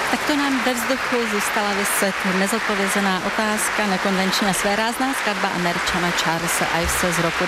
Tak to nám ve vzduchu zůstala vyset nezodpovězená otázka, nekonvenční a svérázná skladba Američana Charlese Ivese z roku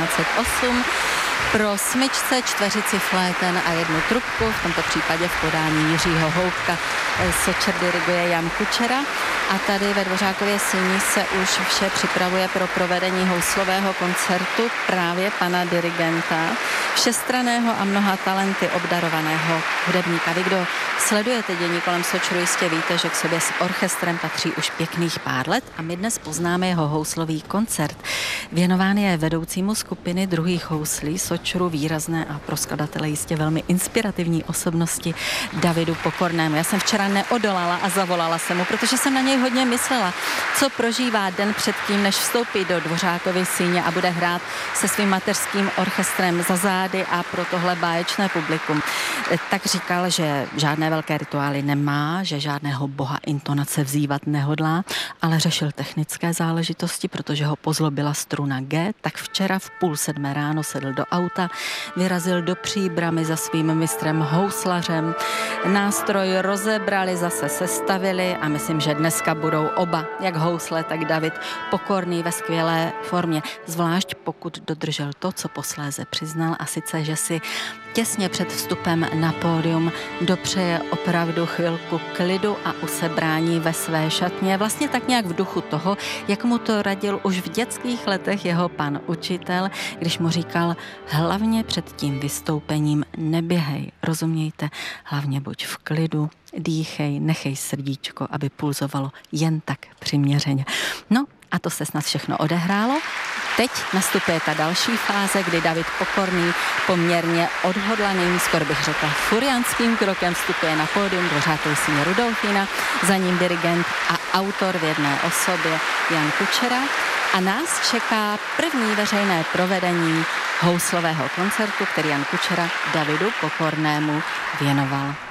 1908 pro smyčce, čtveřici fléten a jednu trubku, v tomto případě v podání Jiřího Houbka. Sočer diriguje Jan Kučera a tady ve Dvořákově síni se už vše připravuje pro provedení houslového koncertu právě pana dirigenta, všestranného a mnoha talenty obdarovaného hudebníka. Vy, kdo sledujete dění kolem Sočru, jistě víte, že k sobě s orchestrem patří už pěkných pár let a my dnes poznáme jeho houslový koncert. Věnován je vedoucímu skupiny druhých houslí Sočru, výrazné a pro skladatele jistě velmi inspirativní osobnosti Davidu Pokornému. Já jsem včera neodolala a zavolala jsem mu, protože jsem na něj hodně myslela, co prožívá den předtím, než vstoupí do Dvořákovy síně a bude hrát se svým mateřským orchestrem za zády a pro tohle báječné publikum. Tak říkal, že žádné velké rituály nemá, že žádného boha intonace vzývat nehodlá, ale řešil technické záležitosti, protože ho pozlobila struna G, tak včera v 6:30 ráno sedl do auta, vyrazil do Příbrami za svým mistrem houslařem, nástroj rozebrali, zase sestavili a myslím, že dneska budou oba, jak housle, tak David Pokorný ve skvělé formě, zvlášť pokud dodržel to, co posléze přiznal, a sice, že si těsně před vstupem na pódium dopřeje opravdu chvilku klidu a usebrání ve své šatně, vlastně tak nějak v duchu toho, jak mu to radil už v dětských letech jeho pan učitel, když mu říkal, hlavně před tím vystoupením neběhej, rozumějte, hlavně buď v klidu, dýchej, nechej srdíčko, aby pulzovalo jen tak přiměřeně. No a to se snad všechno odehrálo. Teď nastupuje ta další fáze, kdy David Pokorný poměrně odhodlaným, skoro bych řekla furiantským krokem vstupuje na pódium Dvořákovy síně Rudolfína, za ním dirigent a autor v jedné osobě Jan Kučera a nás čeká první veřejné provedení houslového koncertu, který Jan Kučera Davidu Pokornému věnoval.